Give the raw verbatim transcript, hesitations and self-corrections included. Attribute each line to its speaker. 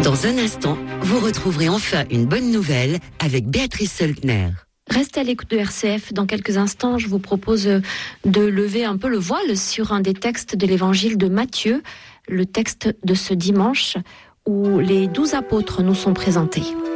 Speaker 1: Dans un instant, vous retrouverez enfin une bonne nouvelle avec Béatrice Söldner.
Speaker 2: Restez à l'écoute de R C F. Dans quelques instants, je vous propose de lever un peu le voile sur un des textes de l'évangile de Matthieu, le texte de ce dimanche où les douze apôtres nous sont présentés.